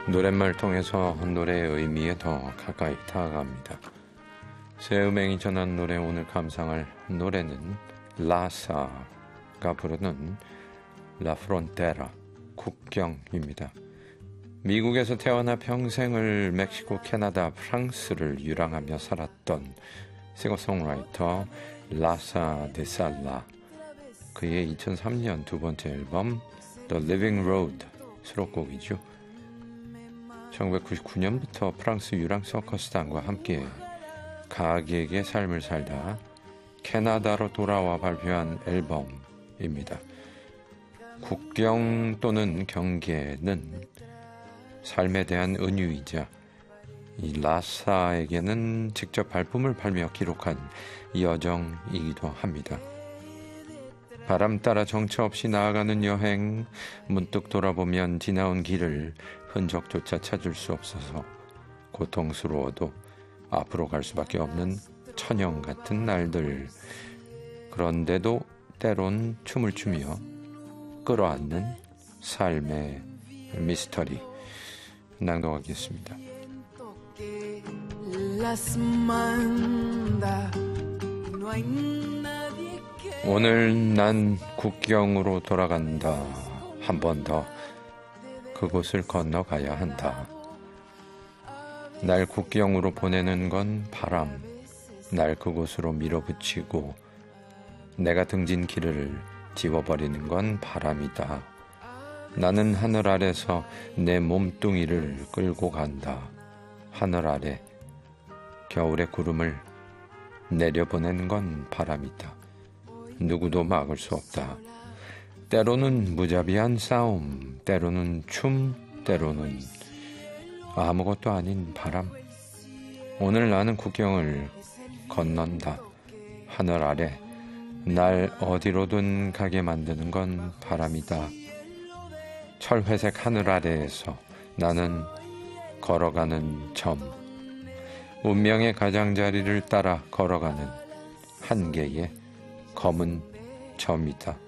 노랫말 통해서 노래의 의미에 더 가까이 다가갑니다. 새 음행이 전한 노래, 오늘 감상할 노래는 라사가 부르는 라 프론테라, 국경입니다. 미국에서 태어나 평생을 멕시코, 캐나다, 프랑스를 유랑하며 살았던 싱어송라이터 라사 데 살라, 그의 2003년 두 번째 앨범 The Living Road 수록곡이죠. 1999년부터 프랑스 유랑 서커스단과 함께 가객의 삶을 살다 캐나다로 돌아와 발표한 앨범입니다. 국경 또는 경계는 삶에 대한 은유이자 이 라사에게는 직접 발품을 팔며 기록한 여정이기도 합니다. 바람 따라 정처 없이 나아가는 여행, 문득 돌아보면 지나온 길을 흔적조차 찾을 수 없어서 고통스러워도 앞으로 갈 수밖에 없는 천영 같은 날들. 그런데도 때론 춤을 추며 끌어안는 삶의 미스터리 낭독하겠습니다. 오늘 난 국경으로 돌아간다. 한 번 더 그곳을 건너가야 한다. 날 국경으로 보내는 건 바람. 날 그곳으로 밀어붙이고 내가 등진 길을 지워버리는 건 바람이다. 나는 하늘 아래서 내 몸뚱이를 끌고 간다. 하늘 아래 겨울의 구름을 내려보내는 건 바람이다. 누구도 막을 수 없다. 때로는 무자비한 싸움, 때로는 춤, 때로는 아무것도 아닌 바람. 오늘 나는 국경을 건넌다. 하늘 아래 날 어디로든 가게 만드는 건 바람이다. 철회색 하늘 아래에서 나는 걸어가는 점. 운명의 가장자리를 따라 걸어가는 한 개의 검은 점이다.